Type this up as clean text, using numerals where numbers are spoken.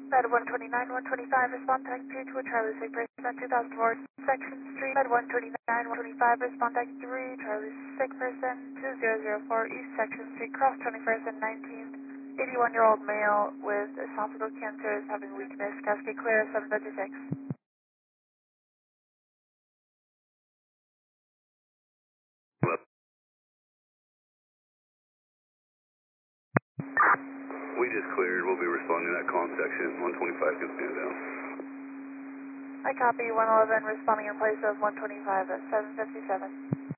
Med 129, 125, respond tank 32 Charlie 6, person 2004 Section Street. Med 129, 125, respond tank 3 Charlie 6, person 2004 East Section Street, cross 21st and 19th. 81-year-old male with esophageal cancer is having weakness. Cascade clear, 756. We just cleared. We'll be responding to that con section. 125 can stand down. I copy 111 responding in place of 125 at 757.